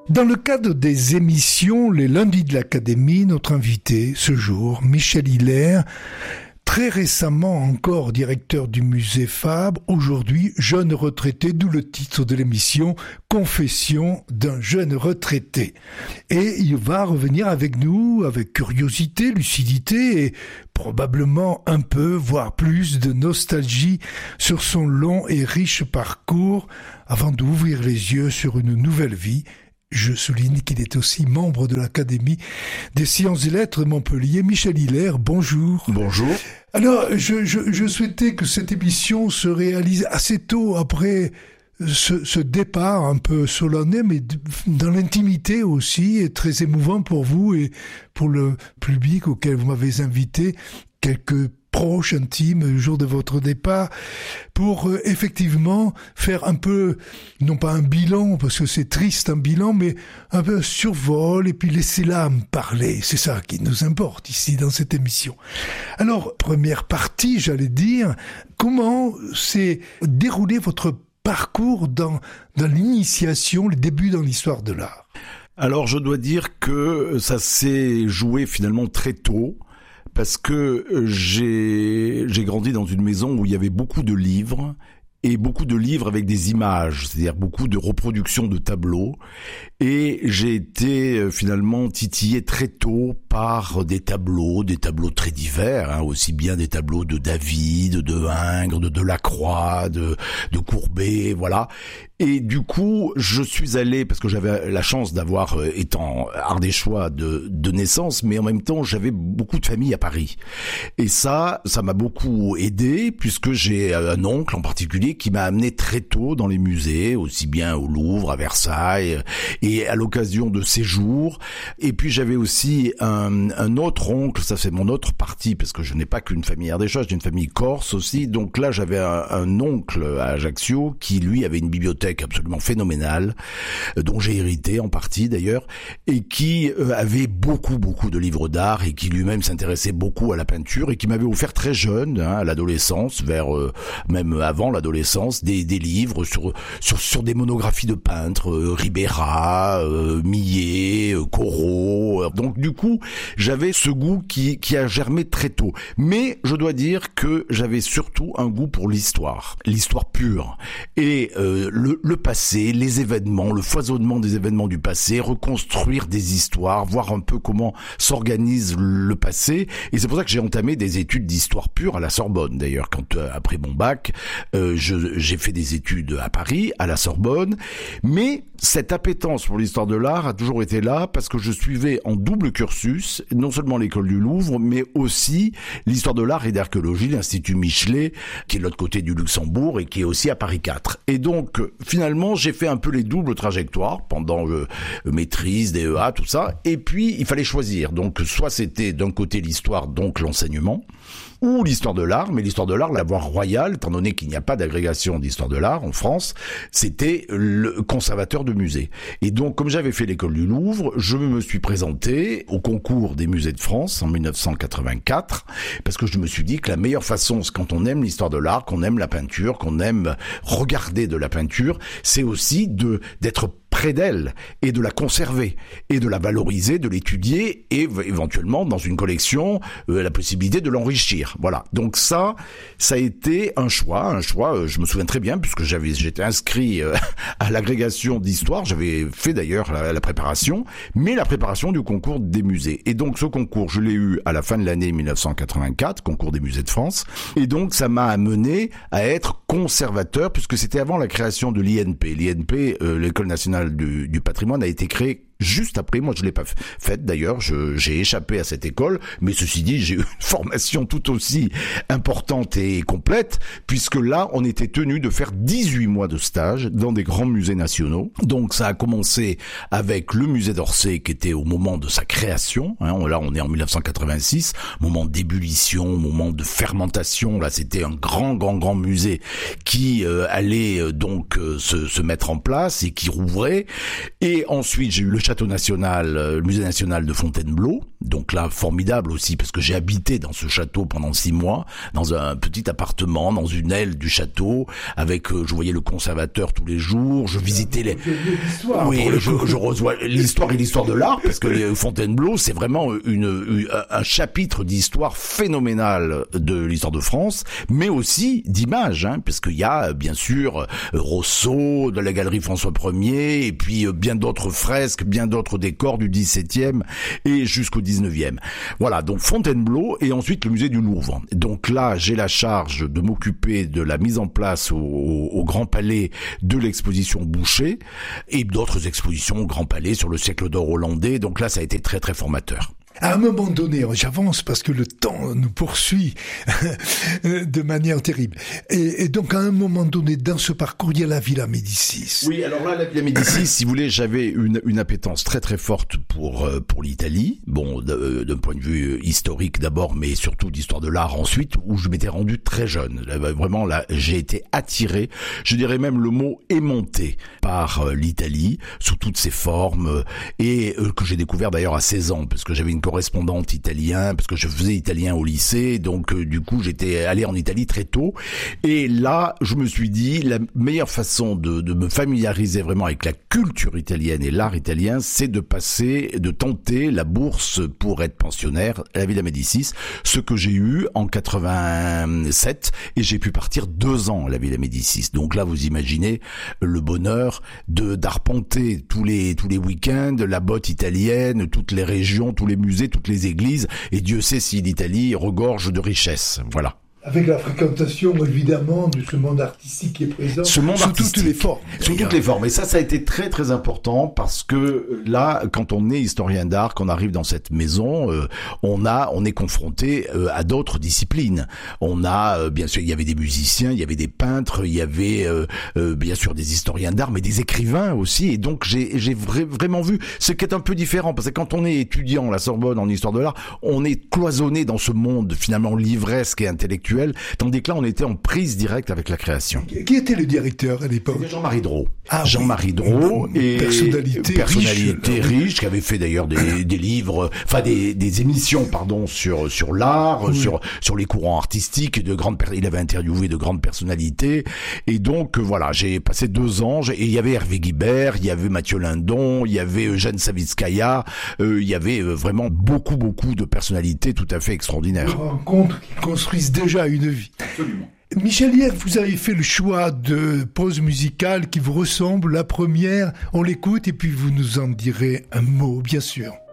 Dans le cadre des émissions Les Lundis de l'Académie, notre invité ce jour, Michel Hilaire, très récemment encore directeur du musée Fabre, aujourd'hui jeune retraité, d'où le titre de l'émission « Confession d'un jeune retraité ». Et il va revenir avec nous avec curiosité, lucidité et probablement un peu, voire plus, de nostalgie sur son long et riche parcours avant d'ouvrir les yeux sur une nouvelle vie. Je souligne qu'il est aussi membre de l'Académie des sciences et lettres de Montpellier. Michel Hilaire, bonjour. Bonjour. Alors, je souhaitais que cette émission se réalise assez tôt après ce départ un peu solennel, mais dans l'intimité aussi, et très émouvant pour vous et pour le public auquel vous m'avez invité, quelques proches, intimes, le jour de votre départ, pour effectivement faire un peu, non pas un bilan, parce que c'est triste un bilan, mais un peu un survol, et puis laisser l'âme parler. C'est ça qui nous importe ici dans cette émission. Alors, première partie, j'allais dire, comment s'est déroulé votre parcours dans l'initiation, le début dans l'histoire de l'art? Alors, je dois dire que ça s'est joué finalement très tôt. Parce que j'ai grandi dans une maison où il y avait beaucoup de livres, et beaucoup de livres avec des images, c'est-à-dire beaucoup de reproductions de tableaux. Et j'ai été finalement titillé très tôt par des tableaux très divers, aussi bien des tableaux de David, de Ingres, de Delacroix, de Courbet, voilà. Et du coup, je suis allé, parce que j'avais la chance d'avoir, étant ardéchois de naissance, mais en même temps, j'avais beaucoup de famille à Paris. Et ça m'a beaucoup aidé, puisque j'ai un oncle en particulier qui m'a amené très tôt dans les musées, aussi bien au Louvre, à Versailles, et à l'occasion de séjours. Et puis j'avais aussi un autre oncle, ça c'est mon autre partie, parce que je n'ai pas qu'une famille ardéchoise, j'ai une famille corse aussi. Donc là, j'avais un oncle à Ajaccio qui, lui, avait une bibliothèque absolument phénoménale, dont j'ai hérité en partie d'ailleurs, et qui avait beaucoup de livres d'art, et qui lui-même s'intéressait beaucoup à la peinture, et qui m'avait offert très jeune, à l'adolescence, vers même avant l'adolescence, des livres sur des monographies de peintres, Ribera, Millet, Corot. Donc du coup, j'avais ce goût qui a germé très tôt. Mais je dois dire que j'avais surtout un goût pour l'histoire pure, et le passé, les événements, le foisonnement des événements du passé, reconstruire des histoires, voir un peu comment s'organise le passé. Et c'est pour ça que j'ai entamé des études d'histoire pure à la Sorbonne. D'ailleurs, quand après mon bac, j'ai fait des études à Paris, à la Sorbonne. Mais cette appétence pour l'histoire de l'art a toujours été là, parce que je suivais en double cursus, non seulement l'école du Louvre, mais aussi l'histoire de l'art et d'archéologie, l'Institut Michelet, qui est de l'autre côté du Luxembourg et qui est aussi à Paris 4. Et donc, finalement, j'ai fait un peu les doubles trajectoires pendant maîtrise, DEA, tout ça. Et puis, il fallait choisir. Donc, soit c'était d'un côté l'histoire, donc l'enseignement, ou l'histoire de l'art, mais l'histoire de l'art, la voie royale, étant donné qu'il n'y a pas d'agrégation d'histoire de l'art en France, c'était le conservateur de musée. Et donc, comme j'avais fait l'école du Louvre, je me suis présenté au concours des musées de France en 1984, parce que je me suis dit que la meilleure façon, quand on aime l'histoire de l'art, qu'on aime la peinture, qu'on aime regarder de la peinture, c'est aussi d'être près d'elle, et de la conserver, et de la valoriser, de l'étudier, et éventuellement, dans une collection, la possibilité de l'enrichir. Voilà. Donc ça a été un choix, je me souviens très bien, puisque j'étais inscrit à l'agrégation d'histoire, j'avais fait d'ailleurs la préparation, mais la préparation du concours des musées. Et donc ce concours, je l'ai eu à la fin de l'année 1984, concours des musées de France, et donc ça m'a amené à être conservateur, puisque c'était avant la création de l'INP. L'INP, l'École nationale du patrimoine, a été créée juste après. Moi, je l'ai pas faite d'ailleurs, j'ai échappé à cette école, mais ceci dit, j'ai eu une formation tout aussi importante et complète, puisque là, on était tenu de faire 18 mois de stage dans des grands musées nationaux. Donc, ça a commencé avec le musée d'Orsay, qui était au moment de sa création, là, on est en 1986, moment d'ébullition, moment de fermentation, là, c'était un grand musée qui allait donc se mettre en place et qui rouvrait. Et ensuite, j'ai eu le château national, le musée national de Fontainebleau. Donc là, formidable aussi, parce que j'ai habité dans ce château pendant 6 mois, dans un petit appartement, dans une aile du château, avec, je voyais le conservateur tous les jours, je visitais les... Oui, je reçois l'histoire et l'histoire de l'art, parce que Fontainebleau, c'est vraiment un chapitre d'histoire phénoménale de l'histoire de France, mais aussi d'images, hein, parce qu'il y a, bien sûr, Rousseau, de la galerie François Ier, et puis bien d'autres fresques, bien d'autres décors du XVIIe et jusqu'au XIXe. Voilà, donc Fontainebleau et ensuite le musée du Louvre. Donc là, j'ai la charge de m'occuper de la mise en place au Grand Palais de l'exposition Boucher et d'autres expositions au Grand Palais sur le siècle d'or hollandais. Donc là, ça a été très très formateur. À un moment donné, j'avance parce que le temps nous poursuit de manière terrible. Et donc, à un moment donné, dans ce parcours, il y a la Villa Médicis. Oui, alors là, la Villa Médicis, si vous voulez, j'avais une appétence très très forte pour l'Italie. Bon, d'un point de vue historique d'abord, mais surtout d'histoire de l'art ensuite, où je m'étais rendu très jeune. Là, vraiment, là, j'ai été attiré, je dirais même le mot aimanté par l'Italie, sous toutes ses formes, et que j'ai découvert d'ailleurs à 16 ans, parce que j'avais une correspondante italien, parce que je faisais italien au lycée, donc du coup j'étais allé en Italie très tôt, et là je me suis dit la meilleure façon de me familiariser vraiment avec la culture italienne et l'art italien, c'est de tenter la bourse pour être pensionnaire à la Villa Médicis, ce que j'ai eu en 87, et j'ai pu partir 2 ans à la Villa Médicis. Donc là vous imaginez le bonheur d'arpenter tous les week-ends, la botte italienne, toutes les régions, tous les musées, toutes les églises, et Dieu sait si l'Italie regorge de richesses. Voilà. Avec la fréquentation, évidemment, de ce monde artistique qui est présent. Ce monde artistique. Toutes les formes. Sous toutes les formes. Et ça a été très, très important parce que là, quand on est historien d'art, qu'on arrive dans cette maison, on est confronté à d'autres disciplines. Bien sûr, il y avait des musiciens, il y avait des peintres, il y avait, bien sûr, des historiens d'art, mais des écrivains aussi. Et donc, j'ai vraiment vu ce qui est un peu différent. Parce que quand on est étudiant à la Sorbonne en histoire de l'art, on est cloisonné dans ce monde, finalement, livresque et intellectuel. Tandis que là, on était en prise directe avec la création. Qui était le directeur à l'époque ? C'était Jean-Marie Drault. Ah, Jean-Marie Drault, et personnalité riche, qui avait fait d'ailleurs des livres, enfin des émissions, pardon, sur l'art, oui, sur les courants artistiques, il avait interviewé de grandes personnalités, et donc voilà, j'ai passé 2 ans, et il y avait Hervé Guibert, il y avait Mathieu Lindon, il y avait Eugène Savitskaya, il y avait vraiment beaucoup de personnalités tout à fait extraordinaires. Des rencontres qui construisent déjà une vie. Absolument. Michel, hier, vous avez fait le choix de pause musicale qui vous ressemble. La première, on l'écoute et puis vous nous en direz un mot, bien sûr.